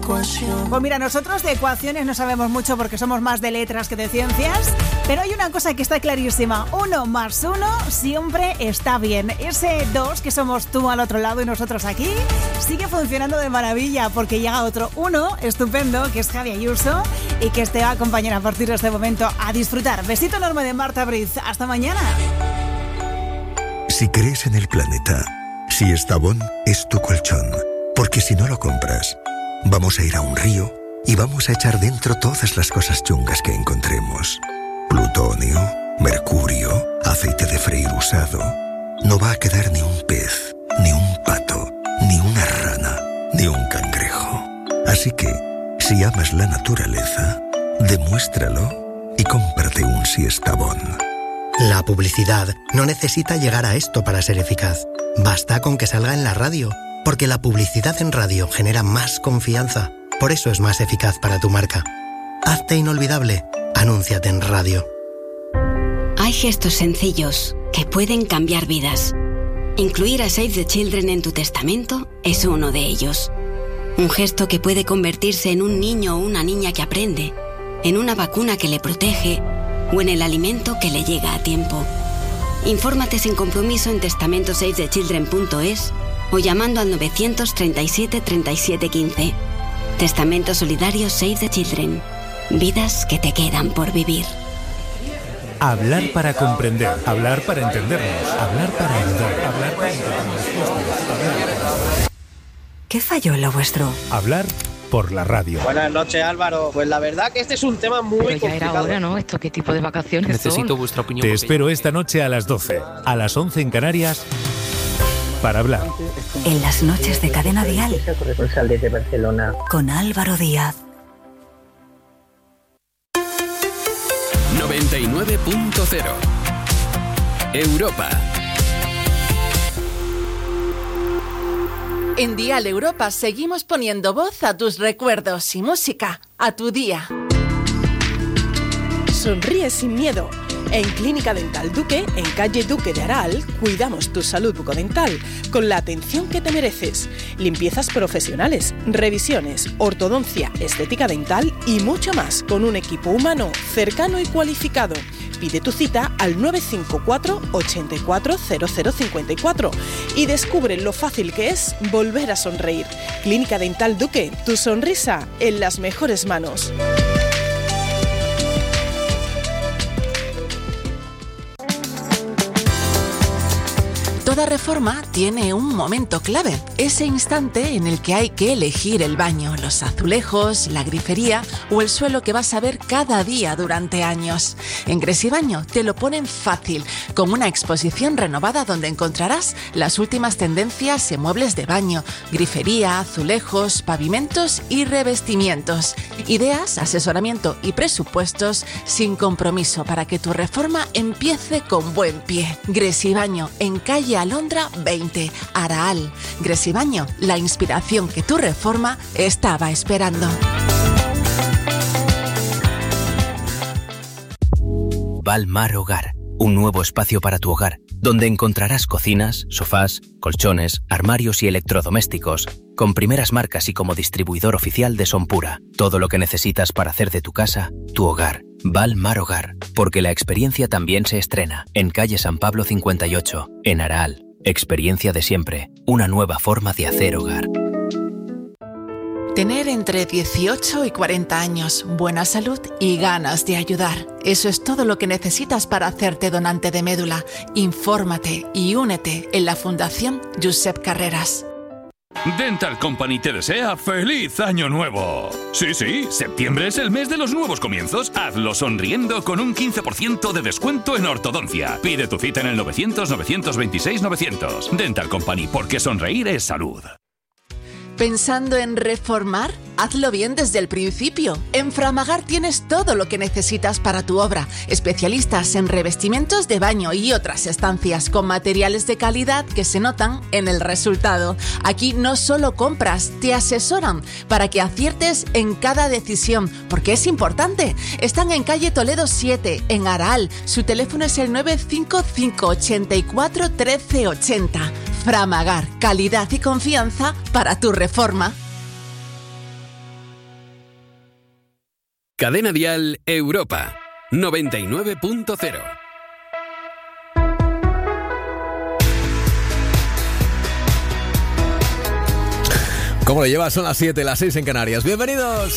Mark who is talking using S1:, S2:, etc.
S1: ecuación.
S2: Pues mira, nosotros de ecuaciones no sabemos mucho porque somos más de letras que de ciencias, pero hay una cosa que está clarísima: 1 más 1 siempre está bien. Ese 2 que somos tú al otro lado y nosotros aquí sigue funcionando de maravilla, porque llega otro 1 estupendo, que es Javi Ayuso, y que te va a acompañar a partir de este momento a disfrutar. Besito enorme de Marta Briz. Hasta mañana.
S3: Si crees en el planeta, si Estavón es tu colchón, porque si no lo compras, vamos a ir a un río y vamos a echar dentro todas las cosas chungas que encontremos. Plutonio, mercurio, aceite de freír usado. No va a quedar ni un pez, ni un pato, ni una rana, ni un cangrejo. Así que, si amas la naturaleza, demuéstralo y cómprate un Siestabón.
S4: La publicidad no necesita llegar a esto para ser eficaz. Basta con que salga en la radio, porque la publicidad en radio genera más confianza. Por eso es más eficaz para tu marca. Hazte inolvidable. Anúnciate en radio.
S5: Hay gestos sencillos que pueden cambiar vidas. Incluir a Save the Children en tu testamento es uno de ellos. Un gesto que puede convertirse en un niño o una niña que aprende, en una vacuna que le protege o en el alimento que le llega a tiempo. Infórmate sin compromiso en testamentosavethechildren.es o llamando al 937 37 15. Testamento solidario Save the Children. Vidas que te quedan por vivir.
S6: Hablar para comprender, hablar para entendernos, hablar para ayudar, hablar para entendernos.
S7: ¿Qué falló en lo vuestro?
S6: Hablar por la radio.
S8: Buenas noches, Álvaro. Pues la verdad que este es un tema muy complicado.
S9: Pero ya era hora, ¿no? ¿Esto qué tipo de vacaciones
S10: Necesito
S9: son?
S10: vuestra opinión.
S6: Te espero esta noche a las 12, a las 11 en Canarias, para hablar.
S7: En las noches de Cadena Dial.
S8: Corresponsal desde Barcelona.
S7: Con Álvaro Díaz.
S11: 99.0 Europa.
S12: En Dial Europa seguimos poniendo voz a tus recuerdos y música a tu día.
S13: Sonríe sin miedo. En Clínica Dental Duque, en calle Duque de Aral, cuidamos tu salud bucodental con la atención que te mereces. Limpiezas profesionales, revisiones, ortodoncia, estética dental y mucho más con un equipo humano, cercano y cualificado. Pide tu cita al 954 84 0054 y descubre lo fácil que es volver a sonreír. Clínica Dental Duque, tu sonrisa en las mejores manos.
S12: Toda reforma tiene un momento clave, ese instante en el que hay que elegir el baño, los azulejos, la grifería o el suelo que vas a ver cada día durante años. En Gresibaño te lo ponen fácil, con una exposición renovada donde encontrarás las últimas tendencias en muebles de baño, grifería, azulejos, pavimentos y revestimientos. Ideas, asesoramiento y presupuestos sin compromiso para que tu reforma empiece con buen pie. Gresibaño, en calle Alondra 20, Araal. Gresibaño, la inspiración que tu reforma estaba esperando.
S14: Valmar Hogar, un nuevo espacio para tu hogar, donde encontrarás cocinas, sofás, colchones, armarios y electrodomésticos, con primeras marcas y como distribuidor oficial de Sonpura. Todo lo que necesitas para hacer de tu casa tu hogar. Valmar Hogar, porque la experiencia también se estrena en calle San Pablo 58, en Araal. Experiencia de siempre, una nueva forma de hacer hogar.
S12: Tener entre 18 y 40 años, buena salud y ganas de ayudar. Eso es todo lo que necesitas para hacerte donante de médula. Infórmate y únete en la Fundación Josep Carreras.
S11: Dental Company te desea ¡Feliz Año Nuevo! Sí, septiembre es el mes de los nuevos comienzos. Hazlo sonriendo con un 15% de descuento en ortodoncia. Pide tu cita en el 900-926-900. Dental Company, porque sonreír es salud.
S12: ¿Pensando en reformar? Hazlo bien desde el principio. En Framagar tienes todo lo que necesitas para tu obra. Especialistas en revestimientos de baño y otras estancias con materiales de calidad que se notan en el resultado. Aquí no solo compras, te asesoran para que aciertes en cada decisión, porque es importante. Están en calle Toledo 7, en Araal. Su teléfono es el 955 84 1380. Framagar, calidad y confianza para tu reforma.
S1: Cadena Dial Europa 99.0.
S10: ¿Cómo lo llevas? Son las 7, las 6 en Canarias. ¡Bienvenidos!